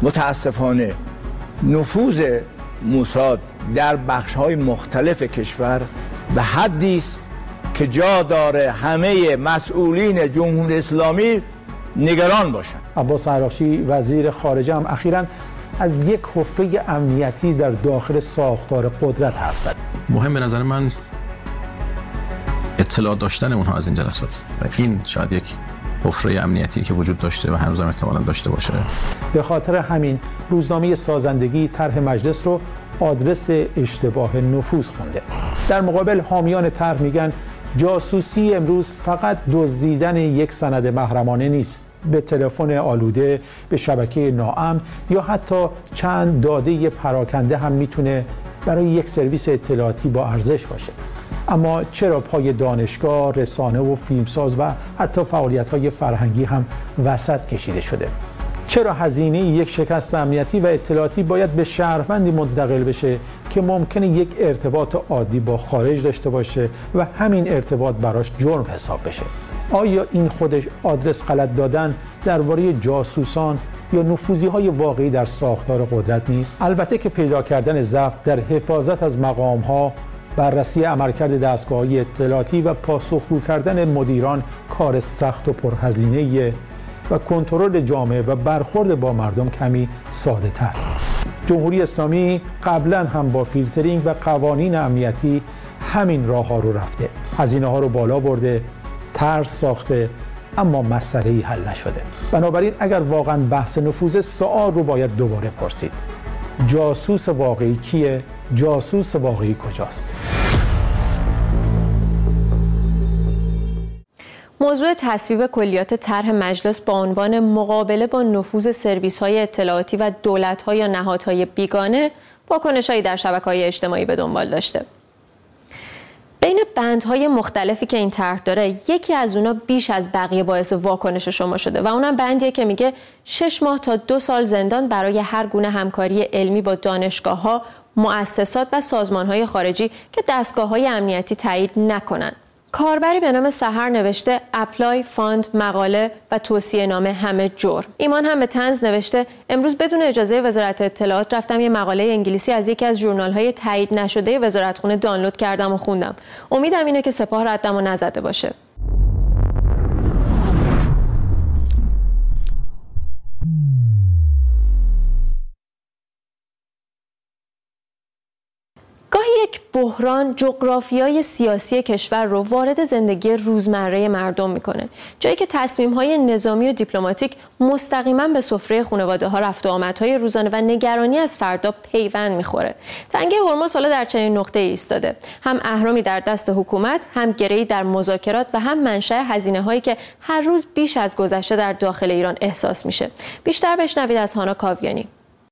متاسفانه نفوذ موساد در بخش‌های مختلف کشور به حدی است که جا داره همه مسئولین جمهوری اسلامی نگران باشند. عباس عراقچی وزیر خارجه هم اخیراً از یک حفره امنیتی در داخل ساختار قدرت حرف زد. مهم به نظر من اطلاع داشتن اونها از این جلسات و این شاید یک حفره امنیتی که وجود داشته و هنوز هم احتمالاً داشته باشه. به خاطر همین روزنامه سازندگی طرح مجلس رو آدرس اشتباه نفوذ خونده. در مقابل حامیان طرح میگن جاسوسی امروز فقط دزدیدن یک سند محرمانه نیست، به تلفن آلوده، به شبکه ناامن یا حتی چند داده پراکنده هم میتونه برای یک سرویس اطلاعاتی با ارزش باشه. اما چرا پای دانشگاه، رسانه و فیلمساز و حتی فعالیت‌های فرهنگی هم وسط کشیده شده؟ چرا هزینه یک شکست امنیتی و اطلاعاتی باید به شهروندی منتقل بشه که ممکنه یک ارتباط عادی با خارج داشته باشه و همین ارتباط براش جرم حساب بشه؟ آیا این خودش آدرس غلط دادن درباره جاسوسان یا نفوذی‌های واقعی در ساختار قدرت نیست؟ البته که پیدا کردن ضعف در حفاظت از مقام‌ها، بررسی عملکرد دستگاه‌های اطلاعاتی و پاسخگو کردن مدیران کار سخت و پرهزینه‌ای و کنترل جامعه و برخورد با مردم کمی ساده تر. جمهوری اسلامی قبلا هم با فیلترینگ و قوانین امنیتی همین راه ها رو رفته، هزینه ها رو بالا برده، ترس ساخته، اما مسئله‌ای حل نشده. بنابراین اگر واقعا بحث نفوذ، سوال رو باید دوباره پرسید: جاسوس واقعی کیه؟ جاسوس واقعی کجاست؟ موضوع تصویب کلیات طرح مجلس با عنوان مقابله با نفوذ سرویس‌های اطلاعاتی و دولت‌ها یا نهادهای بیگانه واکنش‌هایی در شبکه‌های اجتماعی به دنبال داشته. بین بندهای مختلفی که این طرح داره، یکی از اونا بیش از بقیه باعث واکنش شما شده و اونم بندیه که میگه 6 ماه تا 2 سال زندان برای هر گونه همکاری علمی با دانشگاه‌ها، مؤسسات و سازمان‌های خارجی که دستگاه‌های امنیتی تایید نکنن. کاربری به نام سحر نوشته اپلای، فاند، مقاله و توصیه نامه همه جرم. ایمان هم به طنز نوشته امروز بدون اجازه وزارت اطلاعات رفتم یه مقاله انگلیسی از یکی از ژورنال‌های تایید نشده وزارتخونه دانلود کردم و خوندم. امیدم اینه که سپاه ردمو نزده باشه. گاهی یک بحران جغرافیای سیاسی کشور رو وارد زندگی روزمره مردم میکنه، جایی که تصمیم‌های نظامی و دیپلماتیک مستقیما به سفره خانواده‌ها، رفت و آمدهای روزانه و نگرانی از فردا پیوند میخوره. تنگه هرمز حالا در چنین نقطه‌ای ایستاده، هم اهرامی در دست حکومت، هم گره‌ای در مذاکرات و هم منشأ هزینه‌هایی که هر روز بیش از گذشته در داخل ایران احساس میشه. بیشتر بشنوید از هانا کاویانی.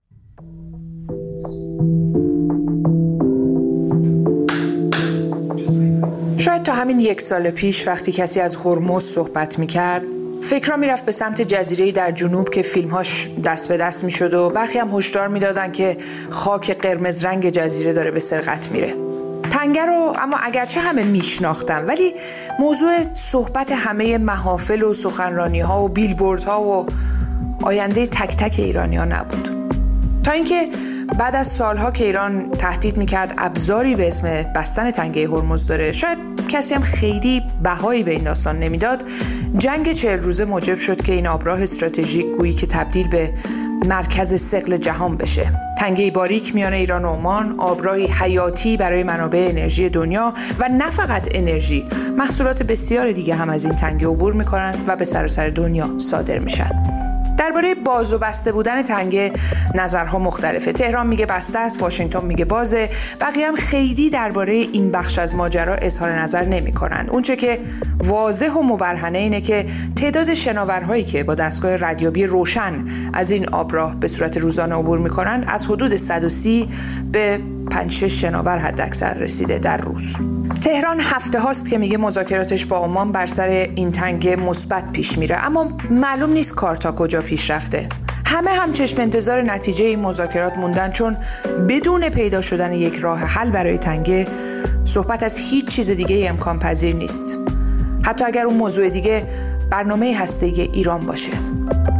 شاید تا همین 1 سال پیش وقتی کسی از هرمز صحبت میکرد، فکرها میرفت به سمت جزیره‌ای در جنوب که فیلمهاش دست به دست میشد و برخی هم هشدار میدادن که خاک قرمز رنگ جزیره داره به سرقت میره. تنگه رو اما اگرچه همه میشناختن، ولی موضوع صحبت همه محافل و سخنرانی‌ها و بیلبوردها و آینده تک تک ایرانی‌ها نبود. تا اینکه بعد از سالها که ایران تهدید میکرد ابزاری به اسم بستن تنگه هرمز داره، شاید کسی هم خیلی بهایی به این داستان نمیداد، جنگ 40 روزه موجب شد که این آبراه استراتژیک گویی که تبدیل به مرکز ثقل جهان بشه. تنگه باریک میان ایران و عمان، آبراهی حیاتی برای منابع انرژی دنیا و نه فقط انرژی، محصولات بسیار دیگه هم از این تنگه عبور میکنن و به سراسر دنیا صادر میشن. درباره باز و بسته بودن تنگه نظرها مختلفه. تهران میگه بسته است، واشنگتن میگه بازه، بقیه هم خیلی درباره این بخش از ماجرا اظهار نظر نمیکنن. اونچه که واضح و مبرهنه اینه که تعداد شناورهایی که با دستگاه ردیابی روشن از این آبراه به صورت روزانه عبور میکنن از حدود 130 به 5-6 شناور حد اکثر رسیده در روز. تهران هفته هاست که میگه مذاکراتش با عمان بر سر این تنگه مثبت پیش میره، اما معلوم نیست کار تا کجا پیش رفته. همه هم چشم انتظار نتیجه این مذاکرات موندن، چون بدون پیدا شدن یک راه حل برای تنگه صحبت از هیچ چیز دیگه امکان پذیر نیست، حتی اگر اون موضوع دیگه برنامه هسته‌ای ایران باشه.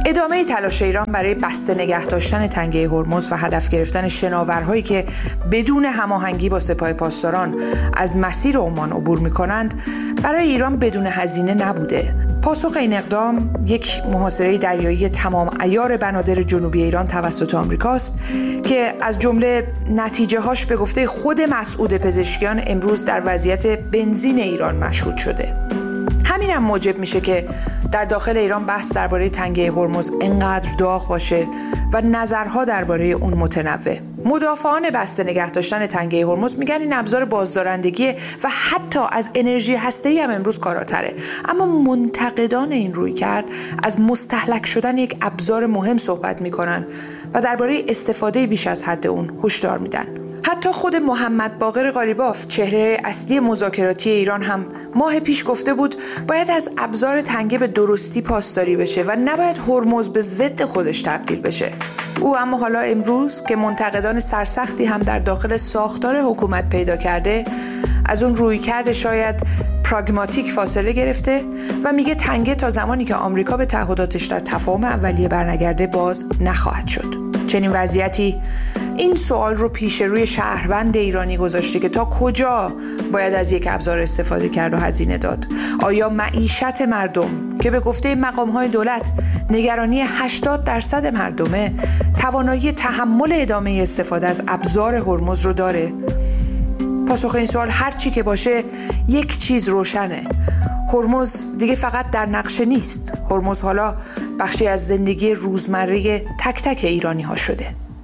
ادامه تلاش ایران برای بسته نگه داشتن تنگه هرمز و هدف گرفتن شناورهایی که بدون هماهنگی با سپاه پاسداران از مسیر عمان عبور می‌کنند برای ایران بدون هزینه نبوده. پاسخ این اقدام یک محاصره دریایی تمام عیار بنادر جنوبی ایران توسط آمریکاست که از جمله نتیجه‌هاش به گفته خود مسعود پزشکیان امروز در وضعیت بنزین ایران مشهود شده. همین هم موجب میشه که در داخل ایران بحث درباره تنگه هرمز انقدر داغ باشه و نظرها درباره اون متنوع. مدافعان بسته نگه داشتن تنگه هرمز میگن این ابزار بازدارندگی و حتی از انرژی هسته‌ای هم امروز کاراتره، اما منتقدان این رویکرد از مستهلک شدن یک ابزار مهم صحبت میکنن و درباره استفاده بیش از حد اون هشدار میدن. حتی خود محمد باقر قالیباف، چهره اصلی مذاکراتی ایران، هم ماه پیش گفته بود باید از ابزار تنگه به درستی پاسداری بشه و نباید هرمز به ضد خودش تبدیل بشه. او اما حالا امروز که منتقدان سرسختی هم در داخل ساختار حکومت پیدا کرده، از اون رویکرد شاید پراگماتیک فاصله گرفته و میگه تنگه تا زمانی که آمریکا به تعهداتش در تفاهم اولیه برنگرده باز نخواهد شد. چنین وضعیتی این سوال رو پیش روی شهروند ایرانی گذاشته که تا کجا باید از یک ابزار استفاده کرد و هزینه داد. آیا معیشت مردم که به گفته مقام‌های دولت نگرانی 80% مردمه توانایی تحمل ادامه استفاده از ابزار هرمز رو داره؟ پاسخ این سوال هر چی که باشه یک چیز روشنه: هرمز دیگه فقط در نقشه نیست. هرمز حالا بخشی از زندگی روزمره تک تک ایرانی ها شده.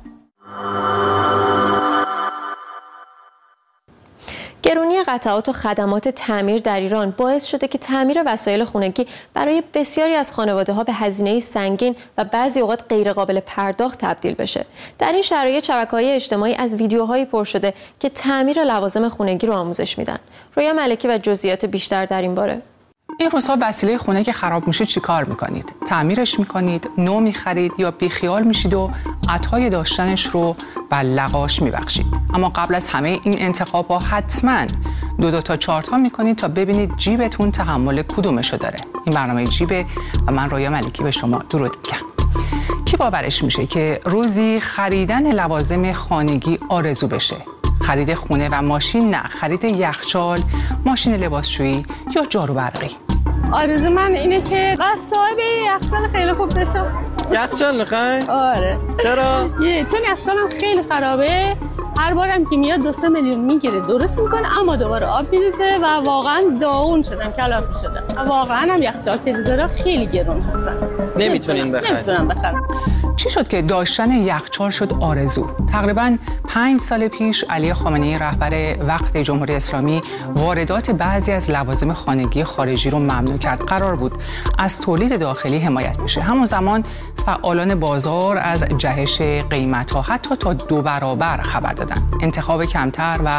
گرونی قطعات و خدمات تعمیر در ایران باعث شده که تعمیر وسایل خانگی برای بسیاری از خانواده‌ها به هزینه سنگین و بعضی اوقات غیرقابل پرداخت تبدیل بشه. در این شرایط شبکه‌های اجتماعی از ویدیوهایی پر شده که تعمیر لوازم خانگی رو آموزش میدن. رویا ملکی و جزئیات بیشتر در این باره. این روزها وسیله خونه که خراب میشه چیکار میکنید؟ تعمیرش میکنید، نو میخرید یا بیخیال میشید و عطای داشتنش رو و لغاش میبخشید. اما قبل از همه این انتخاب‌ها حتما 2 تا چارت میکنید تا ببینید جیبتون تحمل کدومشو داره. این برنامه جیبه و من رویا ملکی به شما درود میگم. کی باورش میشه که روزی خریدن لوازم خانگی آرزو بشه؟ خرید خونه و ماشین نه، خرید یخچال، ماشین لباسشویی یا جارو برقی. آرزو من اینه که صاحب یخچال خیلی خوب بشم. یخچال میخوای؟ آره. چرا؟ چون یخچالم خیلی خرابه، هر بارم که میاد 2-3 میلیون میگیره درست میکنه، اما دوباره آب میریزه و واقعا داغون شدم، کلافه شدم. واقعا هم یخچال تلویزورا خیلی گرون هستن. نمیتونین بخرید. نمیتونم بخرم. چی شد که داشتن یخچال شد آرزو؟ تقریباً 5 سال پیش علی خامنه‌ای رهبر وقت جمهوری اسلامی واردات بعضی از لوازم خانگی خارجی رو ممنوع کرد. قرار بود از تولید داخلی حمایت بشه. همون زمان فعالان بازار از جهش قیمت‌ها حتی تا 2 برابر خبر دادن. انتخاب کمتر و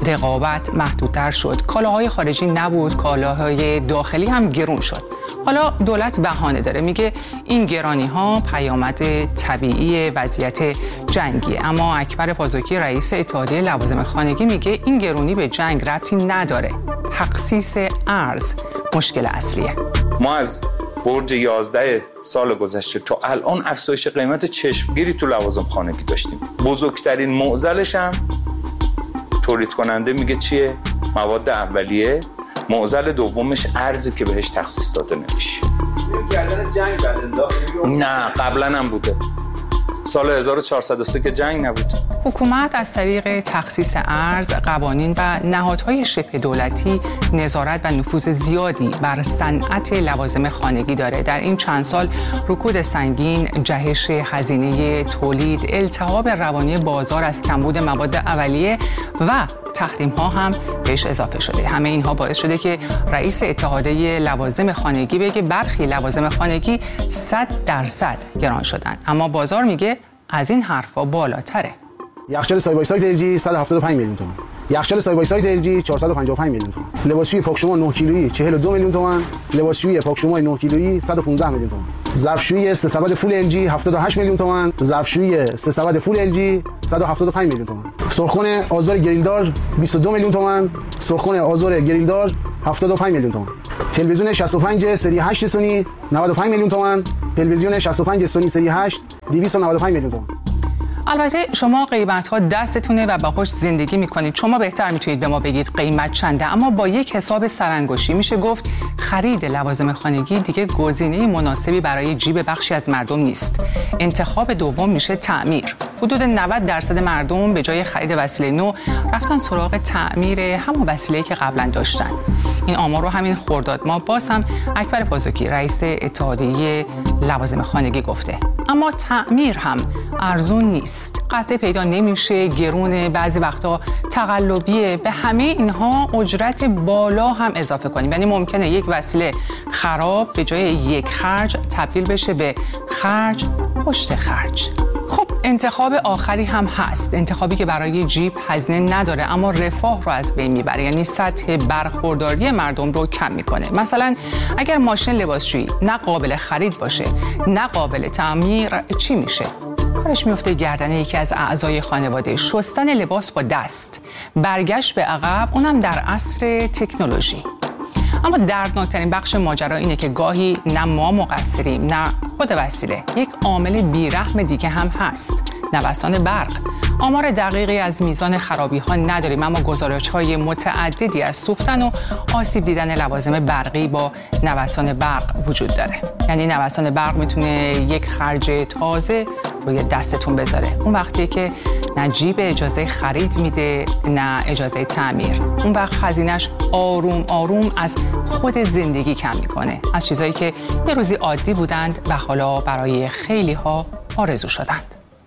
رقابت محدودتر شد. کالاهای خارجی نبود، کالاهای داخلی هم گرون شد. حالا دولت بهانه داره، میگه این گرانی‌ها پیامد طبیعی وضعیت جنگیه. اما اکبر پازوکی رئیس اتحادیه لوازم خانگی میگه این گرونی به جنگ ربطی نداره. تخصیص ارز مشکل اصلیه. ما از برج 11 سال گذشته تا الان افزایش قیمت چشمگیری تو لوازم خانگی داشتیم. بزرگترین معضلش هم تولید کننده میگه چیه؟ مواد اولیه. معضل دومش ارزی که بهش تخصیص داده نمیشه. نه قبلا هم بوده. سال 1403 که جنگ نبود. حکومت از طریق تخصیص ارز، قوانین و نهادهای شبه دولتی نظارت و نفوذ زیادی بر صنعت لوازم خانگی داره. در این چند سال رکود سنگین، جهش هزینه تولید، التهاب روانی بازار از کمبود مواد اولیه و تحریم ها هم بهش اضافه شده. همه اینها باعث شده که رئیس اتحادیه لوازم خانگی بگه برخی لوازم خانگی 100% گران شدن، اما بازار میگه از این حرفا بالاتره. یخچال سایت بای سایت LG 175 میلیون تومان، یخچال سایت بای سایت LG 455 میلیون تومان، لباسشویی پاکشما 9 کیلویی 42 میلیون تومان، لباسشویی پاکشما 9 کیلویی 115 میلیون تومان، ظرفشویی 3 سبد فول LG 78 میلیون تومان، ظرفشویی 3 سبد فول LG 175 میلیون تومان، سرخون آزار گریلدار 22 میلیون تومان، سرخون آزار گریلدار 75 میلیون تومان. تلویزیون 65 سری 8 سونی 95 میلیون تومان، تلویزیون 65 سونی سری 8 295 میلیون تومان. البته شما قیمت‌ها دستتونه و باهاش زندگی می‌کنید. شما بهتر می‌تونید به ما بگید قیمت چنده، اما با یک حساب سرانگشتی میشه گفت خرید لوازم خانگی دیگه گزینه مناسبی برای جیب بخشی از مردم نیست. انتخاب دوم میشه تعمیر. حدود 90% مردم به جای خرید وسیله نو رفتن سراغ تعمیر همون وسیله‌ای که قبلا داشتن. این آمار رو همین خرداد ماه باز هم اکبر پازوکی رئیس اتحادیه لوازم خانگی گفته. اما تعمیر هم ارزون نیست. قطعه پیدا نمیشه، گرونه، بعضی وقتا تقلبیه. به همه اینها اجرت بالا هم اضافه کنیم. یعنی ممکنه یک وسیله خراب به جای یک خرج تبدیل بشه به خرج پشت خرج. خب انتخاب آخری هم هست، انتخابی که برای جیب هزینه نداره اما رفاه رو از بین میبره، یعنی سطح برخورداری مردم رو کم میکنه. مثلا اگر ماشین لباسشویی نه قابل خرید باشه نه قابل تعمیر، چی میشه؟ کارش میفته گردن یکی از اعضای خانواده. شستن لباس با دست، برگشت به عقب، اونم در عصر تکنولوژی. اما دردناکترین بخش ماجرا اینه که گاهی نه ما مقصریم نه خود وسیله. یک عامل بیرحم دیگه هم هست، نوسان برق. آمار دقیقی از میزان خرابی ها نداریم، اما گزارش های متعددی از سوختن و آسیب دیدن لوازم برقی با نوسان برق وجود داره. یعنی نوسان برق میتونه یک خرج تازه روی دستتون بذاره. اون وقتی که نه جیب اجازه خرید میده نه اجازه تعمیر. اون وقت هزینه‌اش آروم آروم از خود زندگی کم میکنه، از چیزایی که یه روزی عادی بودند و حالا برای خیلی ها آرزو شدند.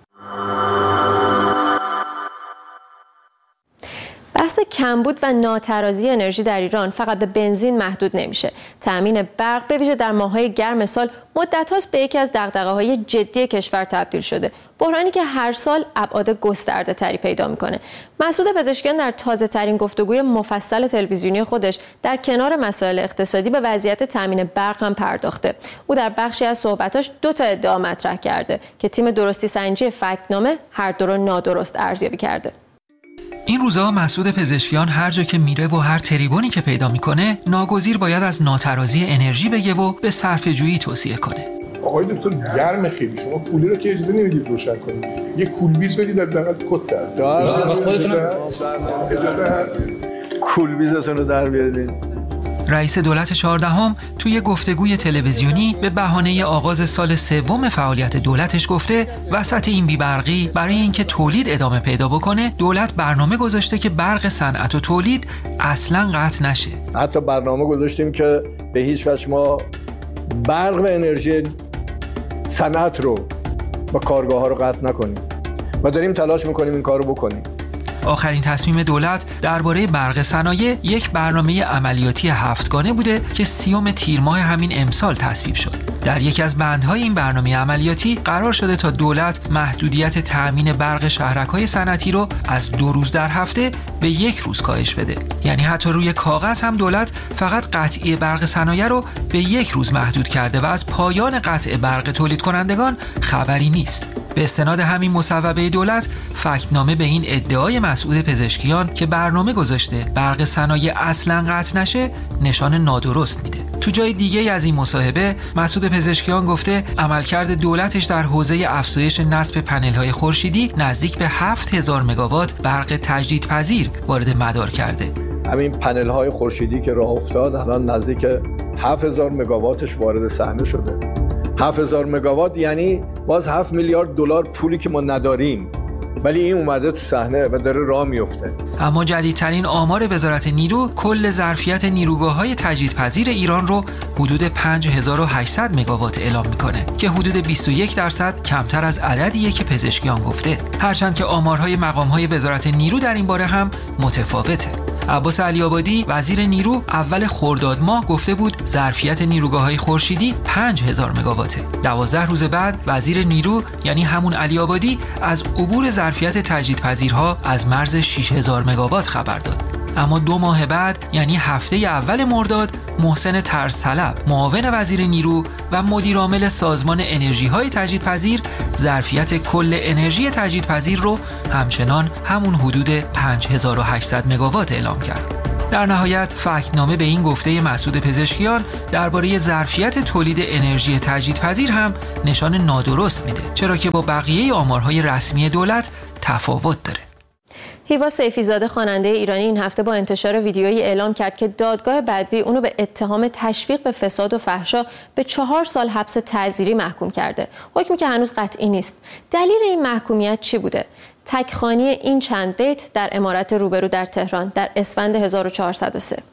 بحث کمبود و ناترازی انرژی در ایران فقط به بنزین محدود نمیشه. تامین برق به ویژه در ماه‌های گرم سال مدت‌هاست به یکی از دغدغه‌های جدی کشور تبدیل شده. بحرانی که هر سال ابعاد گسترده‌تری پیدا می‌کنه. مسعود پزشکیان در تازه‌ترین گفتگوی مفصل تلویزیونی خودش در کنار مسائل اقتصادی به وضعیت تامین برق هم پرداخته. او در بخشی از صحبتاش 2 تا ادعا مطرح کرده که تیم درستی سنجی فکت‌نامه هر دو رو نادرست ارزیابی کرده. این روزها مسعود پزشکیان هر جا که میره و هر تریبونی که پیدا میکنه ناگزیر باید از ناترازی انرژی بگه و به صرفه‌جویی توصیه کنه. آقای دکتر گرم خیلی، شما کولی رو که اجازه نمیدید روشن کنید. یه کولبیز بدید حداقل کت در. خودتون کولبیزتون رو در بیارید. رئیس دولت 14 توی گفتگوی تلویزیونی به بهانه آغاز سال سوم فعالیت دولتش گفته وسط این بی‌برقی برای اینکه تولید ادامه پیدا بکنه دولت برنامه گذاشته که برق صنعت و تولید اصلاً قطع نشه. حتی برنامه گذاشتیم که به هیچ وجه ما برق و انرژی صنعت رو با کارگاه‌ها رو قطع نکنیم و داریم تلاش می‌کنیم این کار رو بکنیم. آخرین تصمیم دولت درباره برق صنایع یک برنامه عملیاتی 7گانه بوده که 30 تیر ماه همین امسال تصویب شد. در یکی از بندهای این برنامه عملیاتی قرار شده تا دولت محدودیت تأمین برق شهرک‌های صنعتی رو از 2 روز در هفته به 1 روز کاهش بده. یعنی حتی روی کاغذ هم دولت فقط قطعی برق صنایع رو به 1 روز محدود کرده و از پایان قطع برق تولید کنندگان خبری نیست. به استناد همین مصوبه دولت فکت‌نامه به این ادعای مسعود پزشکیان که برنامه گذاشته برق صنایع اصلاً قطع نشه نشان نادرست میده. تو جای دیگه از این مصاحبه مسعود پزشکیان گفته عملکرد دولتش در حوزه افزایش نصب پنل‌های خورشیدی نزدیک به 7000 مگاوات برق تجدیدپذیر وارد مدار کرده. همین پنل‌های خورشیدی که راه افتاد الان نزدیک 7000 مگاواتش وارد صحنه شده. 7000 مگاوات یعنی باز 7 میلیارد دلار پولی که ما نداریم، ولی این اومده تو صحنه و داره راه میفته. اما جدیدترین آمار وزارت نیرو کل ظرفیت نیروگاه‌های تجدیدپذیر ایران رو حدود 5800 مگاوات اعلام میکنه که حدود 21% کمتر از عددیه که پزشکیان گفته. هرچند که آمارهای مقام‌های وزارت نیرو در این باره هم متفاوته. عباس علی‌آبادی وزیر نیرو اول خرداد ماه گفته بود ظرفیت نیروگاه‌های خورشیدی 5000 مگاواته. 12 روز بعد وزیر نیرو یعنی همون علی‌آبادی از عبور ظرفیت تجدیدپذیرها از مرز 6000 مگاوات خبر داد. اما 2 ماه بعد یعنی هفته اول مرداد محسن طرزطلب معاون وزیر نیرو و مدیرعامل سازمان انرژی‌های تجدیدپذیر ظرفیت کل انرژی تجدیدپذیر رو همچنان همون حدود 5800 مگاوات اعلام کرد. در نهایت فکتنامه به این گفته مسعود پزشکیان درباره ظرفیت تولید انرژی تجدیدپذیر هم نشان نادرست میده، چرا که با بقیه آمارهای رسمی دولت تفاوت داره. هیوا سیفیزاده خواننده ایرانی این هفته با انتشار ویدیویی اعلام کرد که دادگاه بدوی اونو به اتهام تشویق به فساد و فحشا به 4 سال حبس تعزیری محکوم کرده. حکمی که هنوز قطعی نیست. دلیل این محکومیت چی بوده؟ تکخوانی این چند بیت در عمارت روبرو در تهران در اسفند 1403.